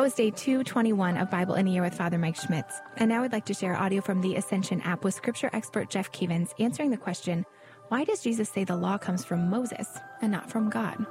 That was day 221 of Bible in a Year with Father Mike Schmitz. And now I'd like to share audio from the Ascension app with scripture expert Jeff Cavins answering the question, why does Jesus say the law comes from Moses and not from God?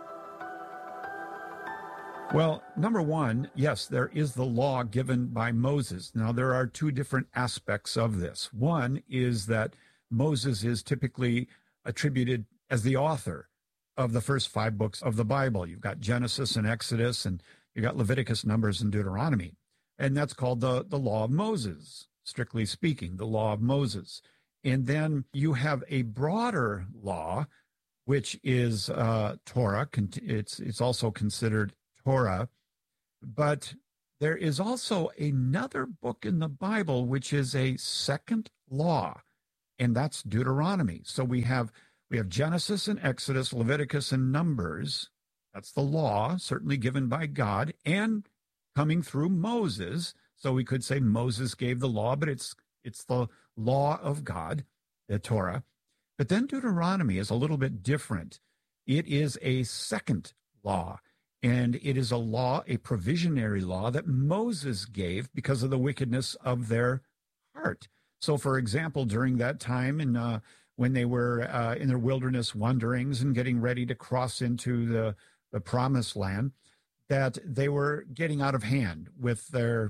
Well, number one, yes, there is the law given by Moses. Now, there are two different aspects of this. One is that Moses is typically attributed as the author of the first 5 books of the Bible. You've got Genesis and Exodus, and you've got Leviticus, Numbers, and Deuteronomy. And that's called the law of Moses, strictly speaking, the law of Moses. And then you have a broader law, which is Torah. It's also considered Torah. But there is also another book in the Bible, which is a second law, and that's Deuteronomy. So we have Genesis and Exodus, Leviticus and Numbers. That's the law, certainly given by God and coming through Moses. So we could say Moses gave the law, but it's the law of God, the Torah. But then Deuteronomy is a little bit different. It is a second law, and it is a law, a provisionary law that Moses gave because of the wickedness of their heart. So, for example, during that time when they were in their wilderness wanderings and getting ready to cross into the promised land, that they were getting out of hand with their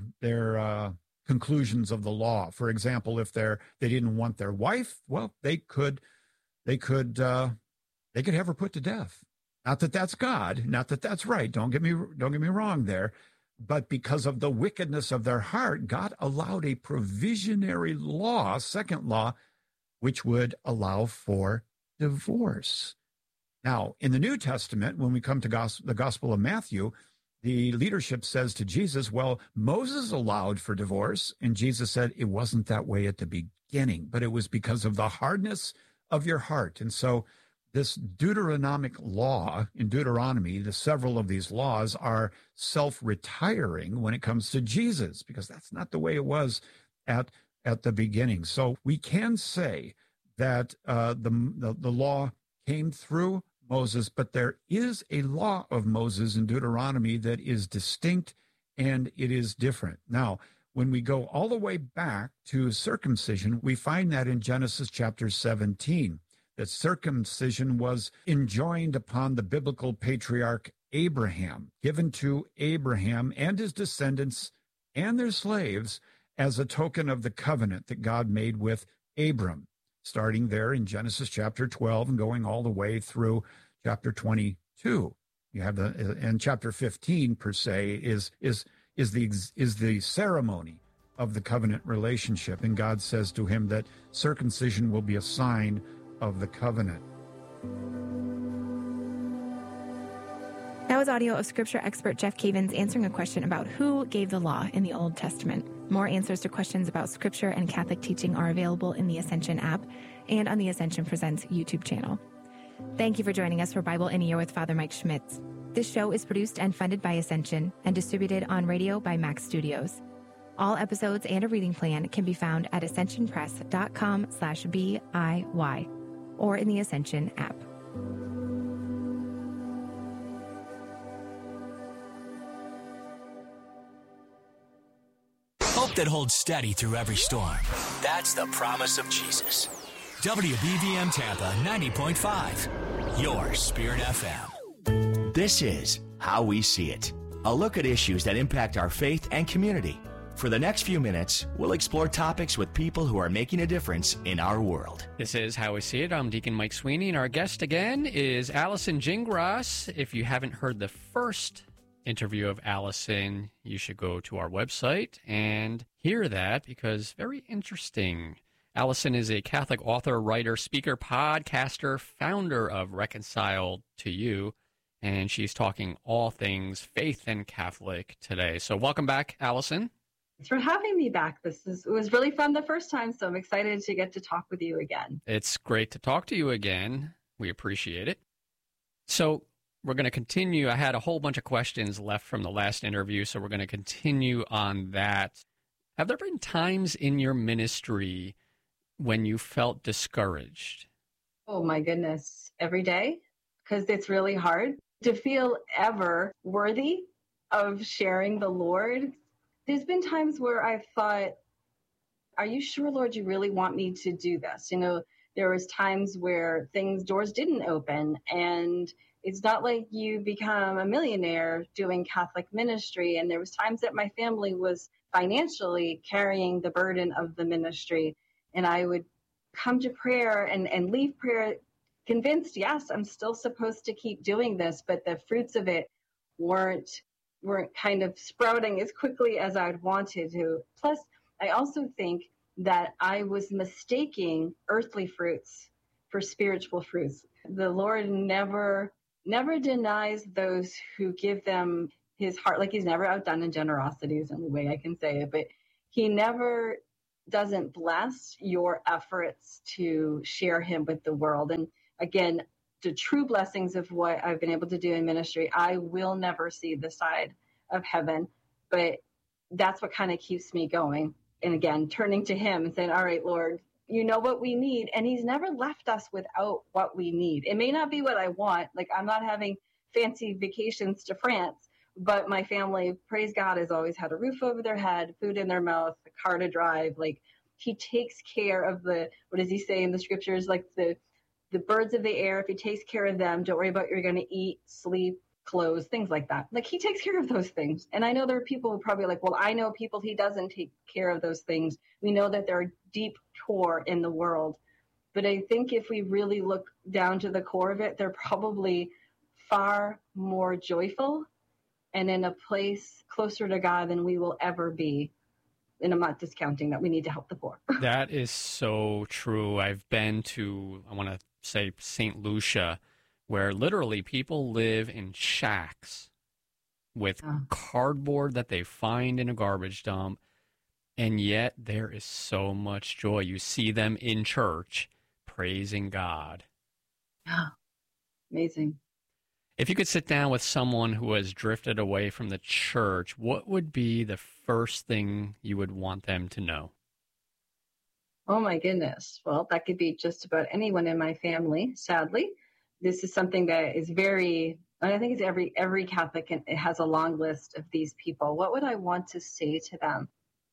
conclusions of the law. For example, if they didn't want their wife, well, they could have her put to death. Not that that's God, not that that's right. Don't get me wrong there. But because of the wickedness of their heart, God allowed a provisionary law, second law, which would allow for divorce. Now, in the New Testament, when we come to the Gospel of Matthew, the leadership says to Jesus, well, Moses allowed for divorce, and Jesus said it wasn't that way at the beginning, but it was because of the hardness of your heart. And so this Deuteronomic law in Deuteronomy, several of these laws are self-retiring when it comes to Jesus, because that's not the way it was at the beginning. So we can say that the law came through Moses, but there is a law of Moses in Deuteronomy that is distinct and it is different. Now, when we go all the way back to circumcision, we find that in Genesis chapter 17, that circumcision was enjoined upon the biblical patriarch Abraham, given to Abraham and his descendants and their slaves as a token of the covenant that God made with Abram, starting there in Genesis chapter 12 and going all the way through chapter 22. You have and chapter 15 per se is the ceremony of the covenant relationship, and God says to him that circumcision will be a sign of the covenant. That was audio of scripture expert Jeff Cavins answering a question about who gave the law in the Old Testament. More answers to questions about scripture and Catholic teaching are available in the Ascension app and on the Ascension Presents YouTube channel. Thank you for joining us for Bible in a Year with Father Mike Schmitz. This show is produced and funded by Ascension and distributed on radio by Max Studios. All episodes and a reading plan can be found at ascensionpress.com/BIY or in the Ascension app. Hope that holds steady through every storm. That's the promise of Jesus. WBVM Tampa 90.5, your Spirit FM. This is How We See It, a look at issues that impact our faith and community. For the next few minutes, we'll explore topics with people who are making a difference in our world. This is How We See It. I'm Deacon Mike Sweeney, and our guest again is Allison Gingras. If you haven't heard the first interview of Allison, you should go to our website and hear that, because very interesting. Allison is a Catholic author, writer, speaker, podcaster, founder of Reconciled to You, and she's talking all things faith and Catholic today. So welcome back, Allison. Thanks for having me back. It was really fun the first time, so I'm excited to get to talk with you again. It's great to talk to you again. We appreciate it. So we're going to continue. I had a whole bunch of questions left from the last interview, so we're going to continue on that. Have there been times in your ministry when you felt discouraged? Oh, my goodness. Every day, because it's really hard to feel ever worthy of sharing the Lord. There's been times where I've thought, are you sure, Lord, you really want me to do this? There was times where doors didn't open, and it's not like you become a millionaire doing Catholic ministry. And there was times that my family was financially carrying the burden of the ministry. And I would come to prayer and leave prayer convinced, yes, I'm still supposed to keep doing this, but the fruits of it weren't kind of sprouting as quickly as I'd wanted to. Plus, I also think that I was mistaking earthly fruits for spiritual fruits. The Lord never denies those who give them his heart. Like, he's never outdone in generosity is the only way I can say it, but he never doesn't bless your efforts to share him with the world. And again, the true blessings of what I've been able to do in ministry, I will never see the side of heaven, but that's what kind of keeps me going. And again, turning to him and saying, all right, Lord, you know what we need. And he's never left us without what we need. It may not be what I want. Like, I'm not having fancy vacations to France, but my family, praise God, has always had a roof over their head, food in their mouth, a car to drive. Like, he takes care of what does he say in the scriptures? Like the birds of the air, if he takes care of them, don't worry about what you're going to eat, sleep, clothes, things like that. Like, he takes care of those things. And I know there are people who probably like, well, I know people he doesn't take care of those things. We know that there are deep poor in the world. But I think if we really look down to the core of it, they're probably far more joyful and in a place closer to God than we will ever be. And I'm not discounting that we need to help the poor. That is so true. I've been to, I want to say, St. Lucia, where literally people live in shacks with cardboard that they find in a garbage dump, and yet there is so much joy. You see them in church praising God. Yeah, amazing. If you could sit down with someone who has drifted away from the church, what would be the first thing you would want them to know? Oh, my goodness. Well, that could be just about anyone in my family, sadly. This is something that is and I think it's every Catholic, and it has a long list of these people. What would I want to say to them?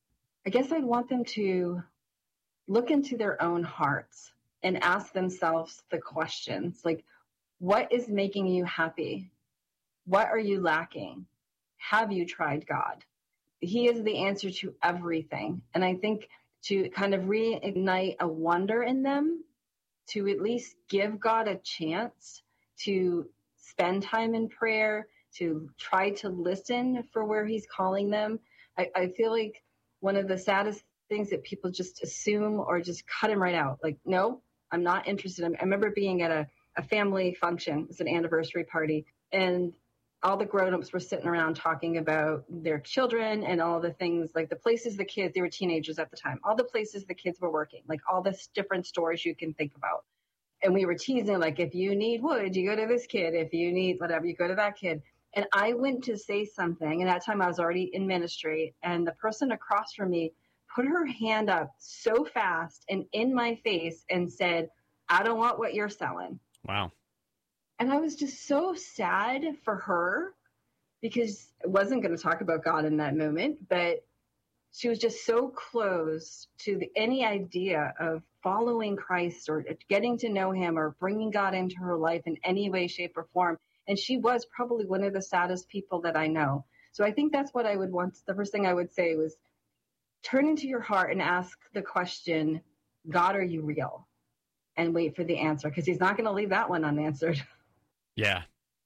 I guess I'd want them to look into their own hearts and ask themselves the questions, like, what is making you happy? What are you lacking? Have you tried God? He is the answer to everything. And I think to kind of reignite a wonder in them, to at least give God a chance to spend time in prayer, to try to listen for where he's calling them. I feel like one of the saddest things that people just assume or just cut him right out. Like, no, I'm not interested. I remember being at a family function. It was an anniversary party, and all the grown-ups were sitting around talking about their children and all the things, like the places the kids, they were teenagers at the time, all the places the kids were working, like all this different stores you can think about. And we were teasing, like, if you need wood, you go to this kid. If you need whatever, you go to that kid. And I went to say something, and at that time I was already in ministry, and the person across from me put her hand up so fast and in my face and said, I don't want what you're selling. Wow. And I was just so sad for her, because I wasn't going to talk about God in that moment, but she was just so close to any idea of following Christ or getting to know him or bringing God into her life in any way, shape, or form. And she was probably one of the saddest people that I know. So I think that's what I would want. The first thing I would say was turn into your heart and ask the question, God, are you real? And wait for the answer, because he's not going to leave that one unanswered. Yeah.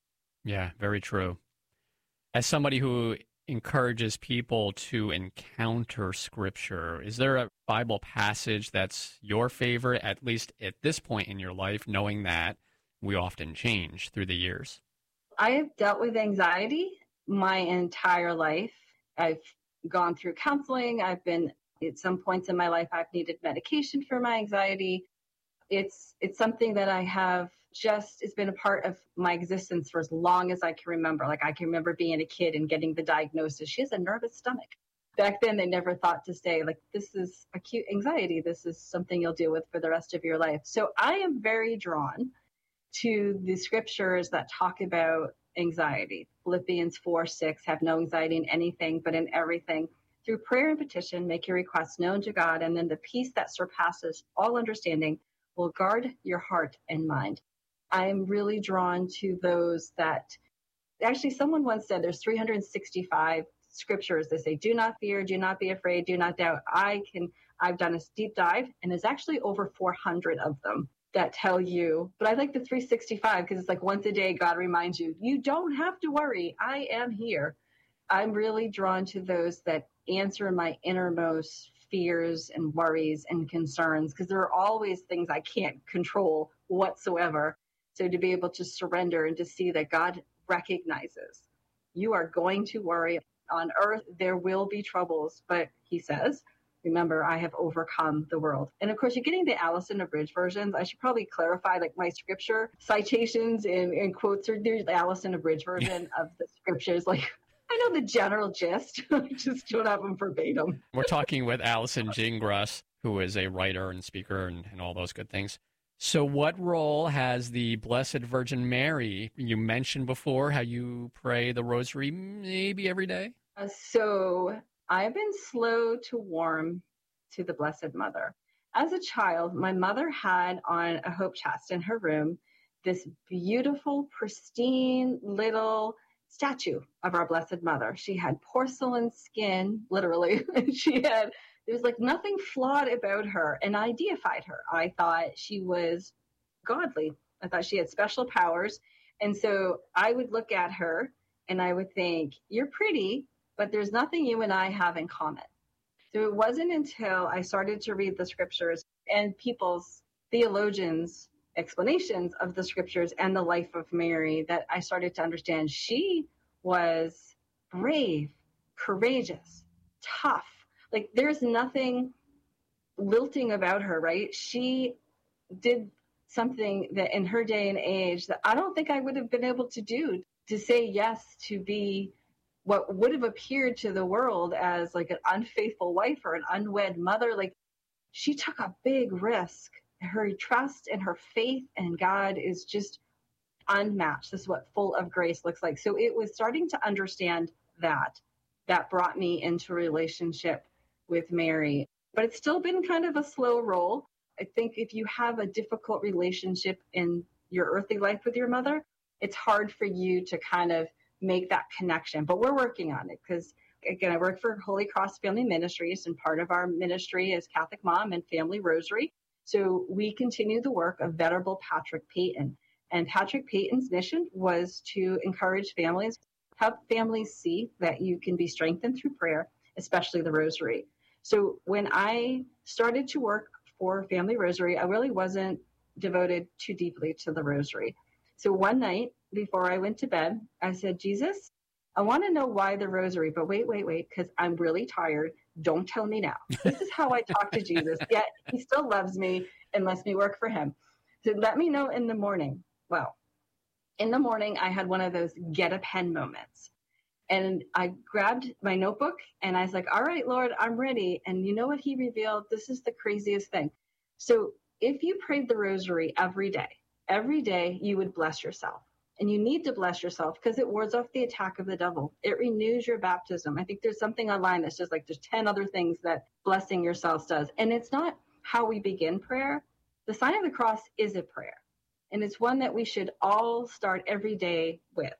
Yeah, very true. As somebody who encourages people to encounter Scripture, is there a Bible passage that's your favorite, at least at this point in your life, knowing that we often change through the years? I have dealt with anxiety my entire life. I've gone through counseling. I've been, at some points in my life, I've needed medication for my anxiety. It's something that I have it's been a part of my existence for as long as I can remember. Like, I can remember being a kid and getting the diagnosis, she has a nervous stomach. Back then, they never thought to say, like, this is acute anxiety. This is something you'll deal with for the rest of your life. So I am very drawn to the scriptures that talk about anxiety. Philippians 4:6, have no anxiety in anything, but in everything. Through prayer and petition, make your requests known to God, and then the peace that surpasses all understanding will guard your heart and mind. I'm really drawn to those that, actually someone once said there's 365 scriptures that say, do not fear, do not be afraid, do not doubt. I've done a deep dive, and there's actually over 400 of them that tell you, but I like the 365 because it's like once a day, God reminds you, you don't have to worry. I am here. I'm really drawn to those that answer my innermost fears and worries and concerns, because there are always things I can't control whatsoever. So to be able to surrender and to see that God recognizes you are going to worry. On earth, there will be troubles, but he says, remember, I have overcome the world. And of course, you're getting the Allison Abridged versions. I should probably clarify, like my scripture citations and quotes are there's the Allison Abridged version of the scriptures. Like, I know the general gist. I just don't have them verbatim. We're talking with Allison Gingras, who is a writer and speaker and all those good things. So what role has the Blessed Virgin Mary? You mentioned before how you pray the rosary maybe every day. So I've been slow to warm to the Blessed Mother. As a child, my mother had on a hope chest in her room this beautiful, pristine little statue of our Blessed Mother. She had porcelain skin, literally. There was like nothing flawed about her, and I deified her. I thought she was godly. I thought she had special powers. And so I would look at her and I would think, you're pretty, but there's nothing you and I have in common. So it wasn't until I started to read the scriptures and people's theologians' explanations of the scriptures and the life of Mary that I started to understand she was brave, courageous, tough. Like, there's nothing lilting about her, right? She did something that in her day and age that I don't think I would have been able to do, to say yes to be what would have appeared to the world as like an unfaithful wife or an unwed mother. Like, she took a big risk. Her trust and her faith in God is just unmatched. This is what full of grace looks like. So it was starting to understand that brought me into a relationship with Mary. But it's still been kind of a slow roll. I think if you have a difficult relationship in your earthly life with your mother, it's hard for you to kind of make that connection. But we're working on it because, again, I work for Holy Cross Family Ministries, and part of our ministry is Catholic Mom and Family Rosary. So we continue the work of Venerable Patrick Peyton. And Patrick Peyton's mission was to encourage families, help families see that you can be strengthened through prayer, especially the rosary. So when I started to work for Family Rosary, I really wasn't devoted too deeply to the rosary. So one night before I went to bed, I said, Jesus, I want to know why the rosary, but wait, because I'm really tired. Don't tell me now. This is how I talk to Jesus, yet he still loves me and lets me work for him. So let me know in the morning. Well, in the morning, I had one of those get a pen moments. And I grabbed my notebook and I was like, all right, Lord, I'm ready. And you know what he revealed? This is the craziest thing. So if you prayed the rosary every day you would bless yourself. And you need to bless yourself because it wards off the attack of the devil. It renews your baptism. I think there's something online that's just like there's 10 other things that blessing yourself does. And it's not how we begin prayer. The sign of the cross is a prayer. And it's one that we should all start every day with.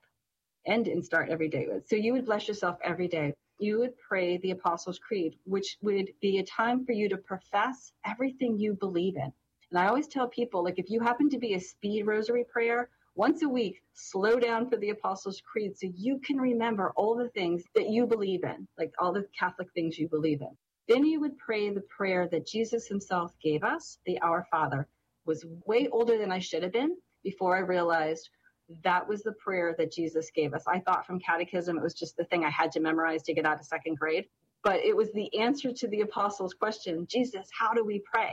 Start every day with. So you would bless yourself every day. You would pray the Apostles' Creed, which would be a time for you to profess everything you believe in. And I always tell people, like, if you happen to be a speed rosary prayer, once a week, slow down for the Apostles' Creed so you can remember all the things that you believe in, like all the Catholic things you believe in. Then you would pray the prayer that Jesus himself gave us, the Our Father. Was way older than I should have been before I realized that was the prayer that Jesus gave us. I thought from catechism it was just the thing I had to memorize to get out of second grade. But it was the answer to the apostles' question, Jesus, how do we pray?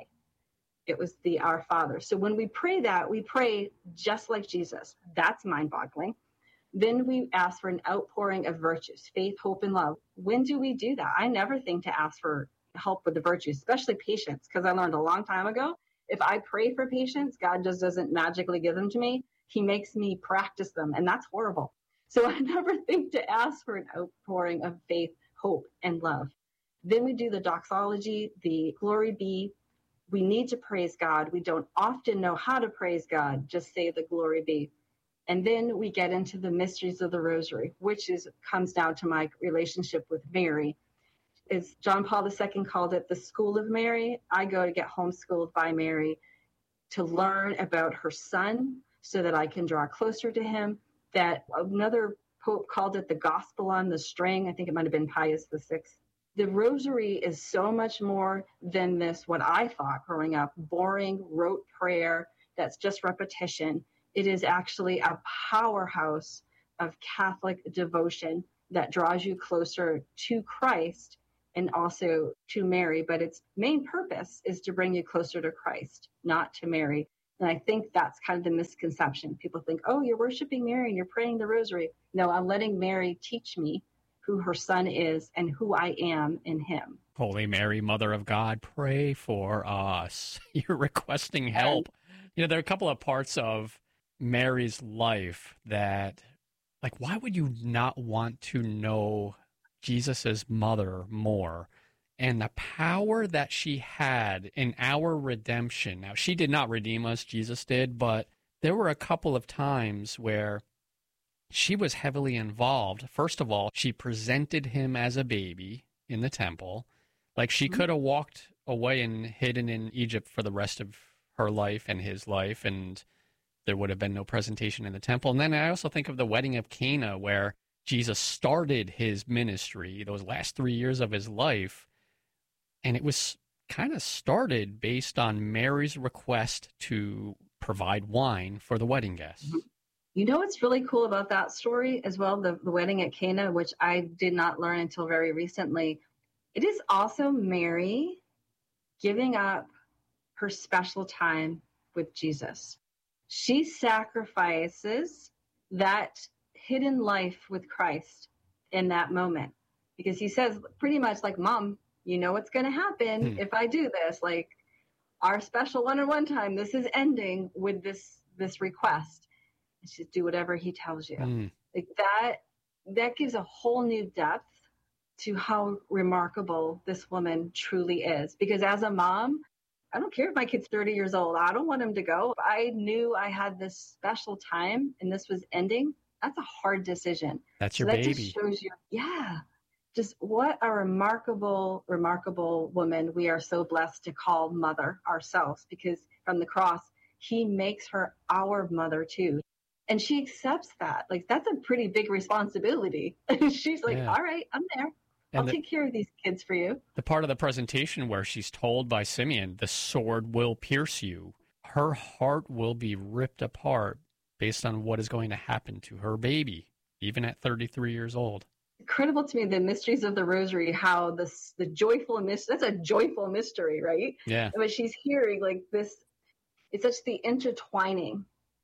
It was the Our Father. So when we pray that, we pray just like Jesus. That's mind-boggling. Then we ask for an outpouring of virtues, faith, hope, and love. When do we do that? I never think to ask for help with the virtues, especially patience, because I learned a long time ago, if I pray for patience, God just doesn't magically give them to me. He makes me practice them, and that's horrible. So I never think to ask for an outpouring of faith, hope, and love. Then we do the doxology, the glory be. We need to praise God. We don't often know how to praise God. Just say the glory be. And then we get into the mysteries of the rosary, which comes down to my relationship with Mary. As John Paul II called it, the school of Mary. I go to get homeschooled by Mary to learn about her son so that I can draw closer to him. That another pope called it the gospel on the string. I think it might have been Pius VI. The rosary is so much more than this, what I thought growing up, boring rote prayer that's just repetition. It is actually a powerhouse of Catholic devotion that draws you closer to Christ and also to Mary. But its main purpose is to bring you closer to Christ, not to Mary. And I think that's kind of the misconception. People think, oh, you're worshiping Mary and you're praying the rosary. No, I'm letting Mary teach me who her son is and who I am in him. Holy Mary, Mother of God, pray for us. You're requesting help. There are a couple of parts of Mary's life that, like, why would you not want to know Jesus's mother more? And the power that she had in our redemption. Now, she did not redeem us, Jesus did, but there were a couple of times where she was heavily involved. First of all, she presented him as a baby in the temple. Like, she could have walked away and hidden in Egypt for the rest of her life and his life, and there would have been no presentation in the temple. And then I also think of the wedding of Cana, where Jesus started his ministry, those last 3 years of his life, and it was kind of started based on Mary's request to provide wine for the wedding guests. You know what's really cool about that story as well, the wedding at Cana, which I did not learn until very recently. It is also Mary giving up her special time with Jesus. She sacrifices that hidden life with Christ in that moment, because he says pretty much like, Mom, you know what's going to happen if I do this. Like, our special one-on-one time, this is ending with this request. Just do whatever he tells you. Like that gives a whole new depth to how remarkable this woman truly is. Because as a mom, I don't care if my kid's 30 years old. I don't want him to go. If I knew I had this special time and this was ending, that's a hard decision. That's your baby. That just shows you, just what a remarkable, remarkable woman we are so blessed to call mother ourselves. Because from the cross, he makes her our mother too. And she accepts that. Like, that's a pretty big responsibility. She's like, all right, I'm there. I'll take care of these kids for you. The part of the presentation where she's told by Simeon, the sword will pierce you. Her heart will be ripped apart based on what is going to happen to her baby, even at 33 years old. Incredible to me, the mysteries of the rosary, how the joyful mystery, that's a joyful mystery, right? Yeah. But she's hearing like this, it's such the intertwining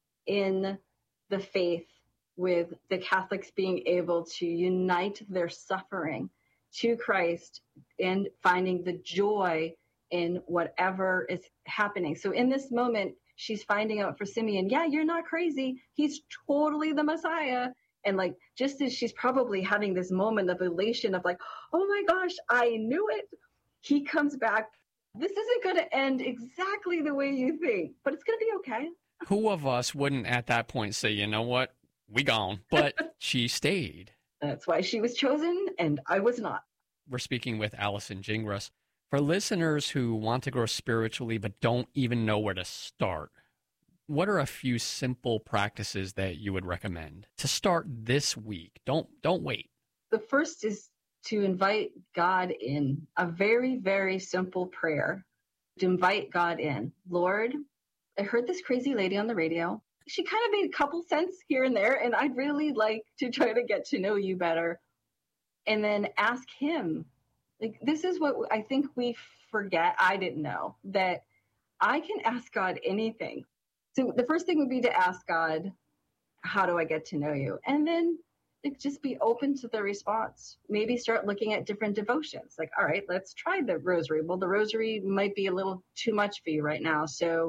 in the faith with the Catholics being able to unite their suffering to Christ and finding the joy in whatever is happening. So in this moment, she's finding out for Simeon, yeah, you're not crazy. He's totally the Messiah. And like, just as she's probably having this moment of elation of like, oh my gosh, I knew it. He comes back. This isn't going to end exactly the way you think, but it's going to be okay. Who of us wouldn't at that point say, you know what, we gone, but she stayed. That's why she was chosen and I was not. We're speaking with Allison Gingras. For listeners who want to grow spiritually but don't even know where to start, what are a few simple practices that you would recommend to start this week? Don't wait. The first is to invite God in. A very, very simple prayer to invite God in. Lord, I heard this crazy lady on the radio. She kind of made a couple cents here and there, and I'd really like to try to get to know you better. And then ask him. Like, this is what I think we forget. I didn't know that I can ask God anything. So the first thing would be to ask God, how do I get to know you? And then like, just be open to the response. Maybe start looking at different devotions. Like, all right, let's try the rosary. Well, the rosary might be a little too much for you right now. So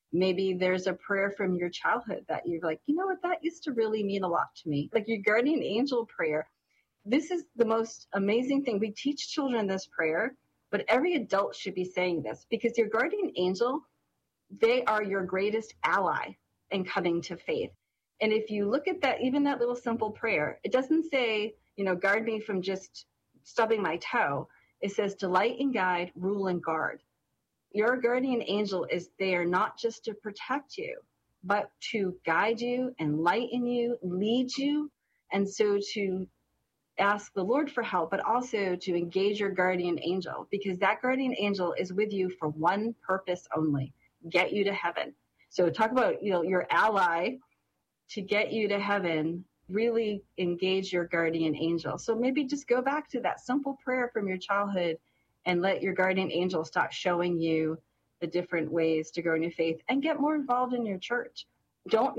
Maybe there's a prayer from your childhood that you're like, you know what, that used to really mean a lot to me. Like your guardian angel prayer. This is the most amazing thing. We teach children this prayer, but every adult should be saying this, because your guardian angel, they are your greatest ally in coming to faith. And if you look at that, even that little simple prayer, it doesn't say, guard me from just stubbing my toe. It says delight and guide, rule and guard. Your guardian angel is there not just to protect you, but to guide you, enlighten you, lead you. And so to ask the Lord for help, but also to engage your guardian angel, because that guardian angel is with you for one purpose only: get you to heaven. So talk about, your ally to get you to heaven. Really engage your guardian angel. So maybe just go back to that simple prayer from your childhood and let your guardian angel start showing you the different ways to grow in your faith and get more involved in your church. Don't